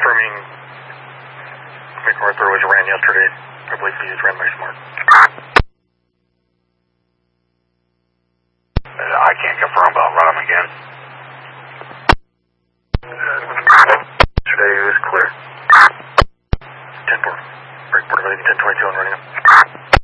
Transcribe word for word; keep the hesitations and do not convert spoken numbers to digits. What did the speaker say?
confirming McArthur was ran yesterday. I believe he was ran by Smart. I can't confirm, but I'll run them again. Yesterday it was clear. ten four. Breakport of ten twenty-two and running him.